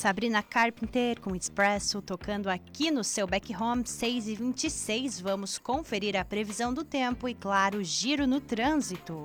Sabrina Carpenter com Expresso tocando aqui no seu Back Home, 6h26. Vamos conferir a previsão do tempo e, claro, giro no trânsito.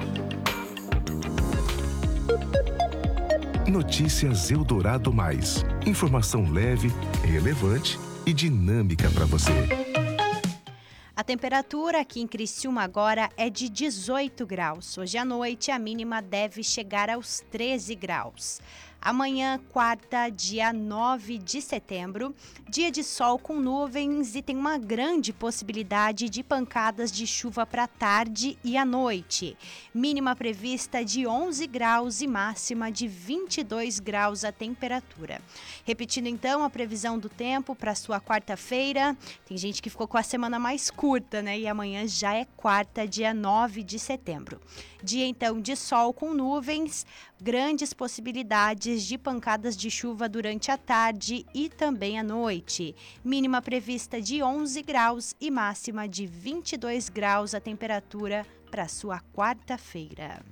Notícias Eldorado Mais. Informação leve, relevante e dinâmica para você. A temperatura aqui em Criciúma agora é de 18 graus. Hoje à noite a mínima deve chegar aos 13 graus. Amanhã, quarta, dia 9 de setembro, dia de sol com nuvens e tem uma grande possibilidade de pancadas de chuva para a tarde e à noite. Mínima prevista de 11 graus e máxima de 22 graus a temperatura. Repetindo então a previsão do tempo para sua quarta-feira. Tem gente que ficou com a semana mais curta, né? E amanhã já é quarta, dia 9 de setembro. Dia então de sol com nuvens, grandes possibilidades de pancadas de chuva durante a tarde e também à noite. Mínima prevista de 11 graus e máxima de 22 graus a temperatura para sua quarta-feira.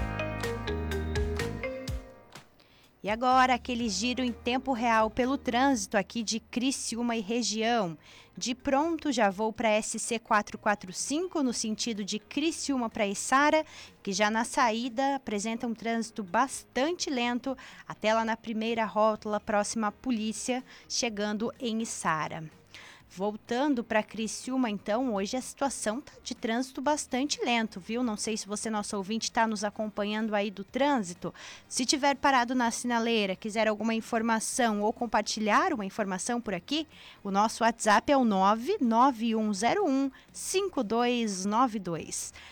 E agora, aquele giro em tempo real pelo trânsito aqui de Criciúma e região. De pronto, já vou para a SC 445, no sentido de Criciúma para Içara, que já na saída apresenta um trânsito bastante lento, até lá na primeira rótula, próxima à polícia, chegando em Içara. Voltando para Criciúma, então, hoje a situação tá de trânsito bastante lento, viu? Não sei se você, nosso ouvinte, está nos acompanhando aí do trânsito. Se tiver parado na sinaleira, quiser alguma informação ou compartilhar uma informação por aqui, o nosso WhatsApp é o 99101-5292.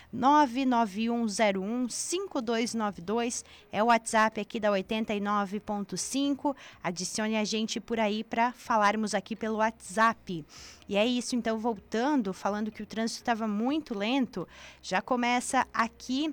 99101-5292 é o WhatsApp aqui da 89.5. Adicione a gente por aí para falarmos aqui pelo WhatsApp. E é isso, então, voltando, falando que o trânsito estava muito lento, já começa aqui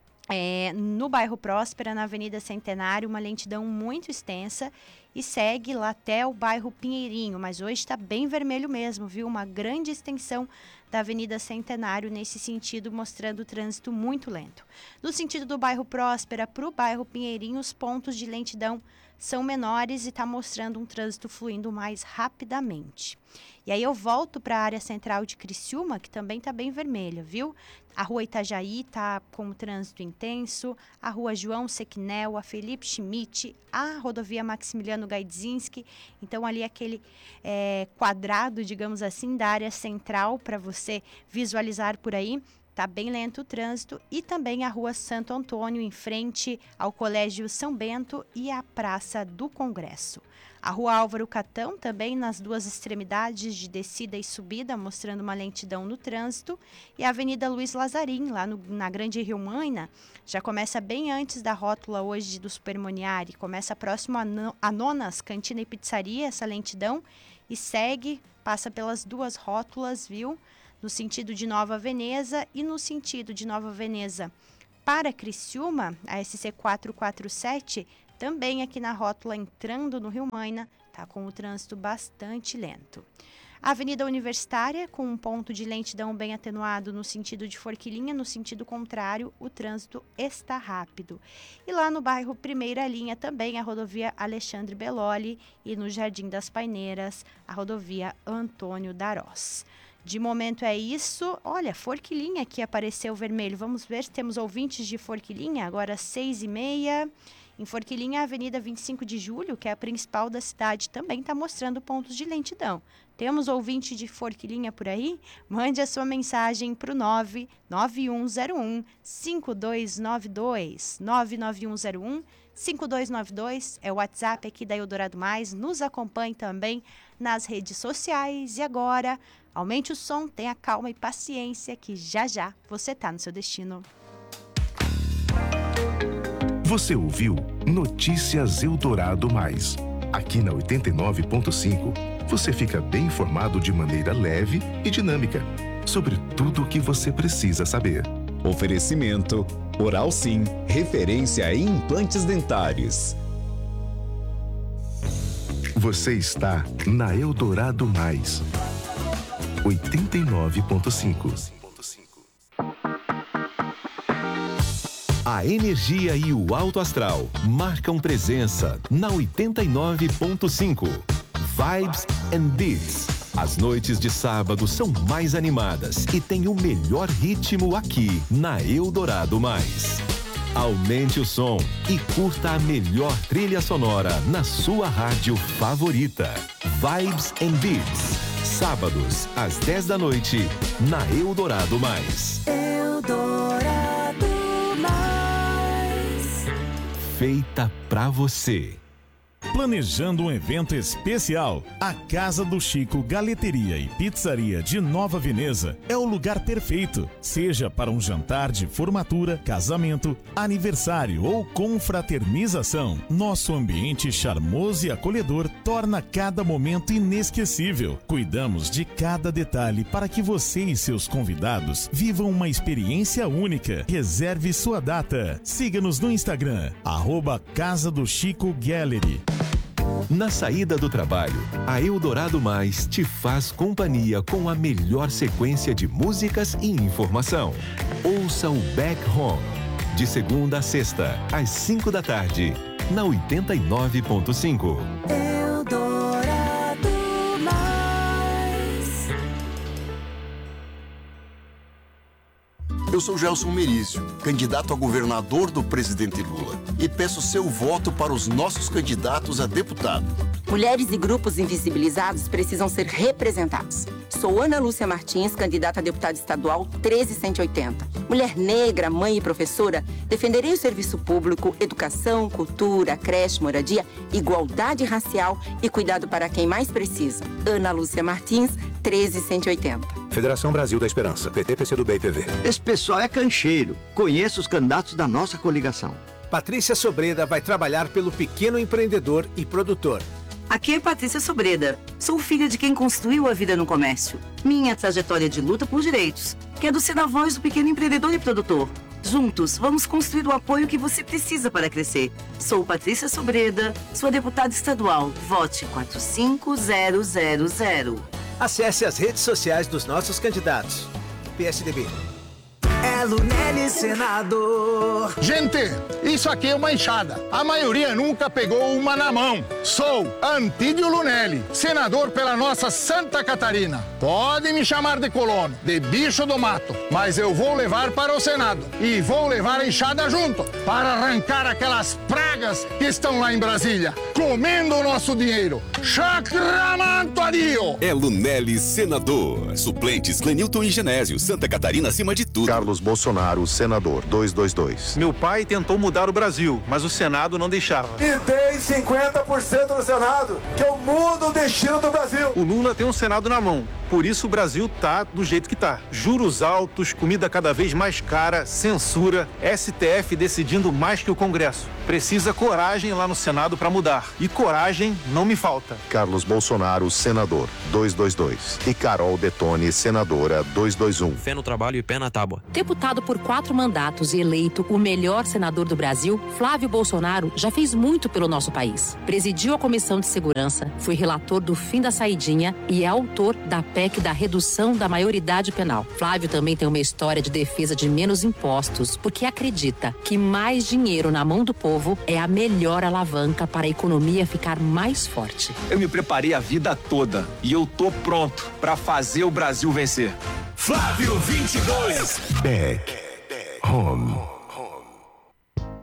no bairro Próspera, na Avenida Centenário, uma lentidão muito extensa e segue lá até o bairro Pinheirinho, mas hoje está bem vermelho mesmo, viu? Uma grande extensão da Avenida Centenário nesse sentido, mostrando o trânsito muito lento. No sentido do bairro Próspera para o bairro Pinheirinho, os pontos de lentidão são menores e está mostrando um trânsito fluindo mais rapidamente. E aí eu volto para a área central de Criciúma, que também está bem vermelha, viu? A rua Itajaí está com o trânsito intenso, a rua João Sequinel, a Felipe Schmidt, a rodovia Maximiliano Gaidzinski. Então ali aquele quadrado, digamos assim, da área central para você visualizar por aí. Está bem lento o trânsito e também a rua Santo Antônio, em frente ao Colégio São Bento e à Praça do Congresso. A rua Álvaro Catão, também nas duas extremidades de descida e subida, mostrando uma lentidão no trânsito. E a Avenida Luiz Lazarim, lá na Grande Rio Maina, já começa bem antes da rótula hoje do Supermoniari. Começa próximo a Nonas, Cantina e Pizzaria, essa lentidão, e segue, passa pelas duas rótulas, viu? No sentido de Nova Veneza e no sentido de Nova Veneza para Criciúma, a SC 447, também aqui na rótula entrando no Rio Maina, está com o trânsito bastante lento. A Avenida Universitária, com um ponto de lentidão bem atenuado no sentido de Forquilinha, no sentido contrário, o trânsito está rápido. E lá no bairro Primeira Linha, também a rodovia Alexandre Belloli e no Jardim das Paineiras, a rodovia Antônio Darós. De momento é isso. Olha, Forquilinha aqui apareceu vermelho. Vamos ver se temos ouvintes de Forquilinha. Agora 6h30. Em Forquilinha, a Avenida 25 de Julho, que é a principal da cidade, também está mostrando pontos de lentidão. Temos ouvinte de Forquilinha por aí? Mande a sua mensagem para o 99101-5292. 99101-5292 é o WhatsApp aqui da Eldorado Mais. Nos acompanhe também nas redes sociais. E agora, aumente o som, tenha calma e paciência que já já você está no seu destino. Você ouviu Notícias Eldorado Mais. Aqui na 89.5, você fica bem informado de maneira leve e dinâmica sobre tudo o que você precisa saber. Oferecimento Oral Sim, referência em implantes dentários. Você está na Eldorado Mais. 89.5. A energia e o alto astral marcam presença na 89.5. Vibes and Beats. As noites de sábado são mais animadas e tem o melhor ritmo aqui na Eldorado Mais. Aumente o som e curta a melhor trilha sonora na sua rádio favorita. Vibes and Beats. Sábados, às 10 da noite, na Eldorado Mais. Eldorado Mais. Feita pra você. Planejando um evento especial? A Casa do Chico Galeteria e Pizzaria de Nova Veneza é o lugar perfeito, seja para um jantar de formatura, casamento, aniversário ou confraternização. Nosso ambiente charmoso e acolhedor torna cada momento inesquecível. Cuidamos de cada detalhe para que você e seus convidados vivam uma experiência única. Reserve sua data. Siga-nos no Instagram, @Casa do Chico Gallery. Na saída do trabalho, a Eldorado Mais te faz companhia com a melhor sequência de músicas e informação. Ouça o Back Home, de segunda a sexta, às 5 da tarde, na 89.5. Eldorado Mais. Eu sou Gelson Merizio, candidato a governador do presidente Lula, e peço seu voto para os nossos candidatos a deputado. Mulheres e grupos invisibilizados precisam ser representados. Sou Ana Lúcia Martins, candidata a deputada estadual 13180. Mulher negra, mãe e professora, defenderei o serviço público, educação, cultura, creche, moradia, igualdade racial e cuidado para quem mais precisa. Ana Lúcia Martins, 13180. Federação Brasil da Esperança, PT, PCdoB e PV. Esse pessoal é cancheiro. Conheço os candidatos da nossa coligação. Patrícia Sobreda vai trabalhar pelo pequeno empreendedor e produtor. Aqui é Patrícia Sobreda. Sou filha de quem construiu a vida no comércio. Minha trajetória de luta por direitos. Quero ser a voz do pequeno empreendedor e produtor. Juntos, vamos construir o apoio que você precisa para crescer. Sou Patrícia Sobreda, sua deputada estadual. Vote 45000. Acesse as redes sociais dos nossos candidatos. PSDB. É Lunelli Senador. Gente, isso aqui é uma enxada. A maioria nunca pegou uma na mão. Sou Antídio Lunelli, senador pela nossa Santa Catarina. Pode me chamar de colono, de bicho do mato, mas eu vou levar para o Senado. E vou levar a enxada junto, para arrancar aquelas pragas que estão lá em Brasília, comendo o nosso dinheiro. Chacramantoadio! É Lunelli Senador. Suplentes Clenilton e Genésio. Santa Catarina acima de tudo. Carlos Bolsonaro, senador, 222. Meu pai tentou mudar o Brasil, mas o Senado não deixava. E tem 50% no Senado, que eu mudo o destino do Brasil. O Lula tem um Senado na mão, por isso o Brasil tá do jeito que tá. Juros altos, comida cada vez mais cara, censura, STF decidindo mais que o Congresso. Precisa coragem lá no Senado para mudar. E coragem não me falta. Carlos Bolsonaro, senador, 222. E Carol Detone, senadora, 221. Fé no trabalho e pé na tábua. Deputado por 4 mandatos e eleito o melhor senador do Brasil, Flávio Bolsonaro já fez muito pelo nosso país. Presidiu a Comissão de Segurança, foi relator do fim da saidinha e é autor da PEC da redução da maioridade penal. Flávio também tem uma história de defesa de menos impostos, porque acredita que mais dinheiro na mão do povo é a melhor alavanca para a economia ficar mais forte. Eu me preparei a vida toda e eu tô pronto para fazer o Brasil vencer. Flávio 22. Back Home.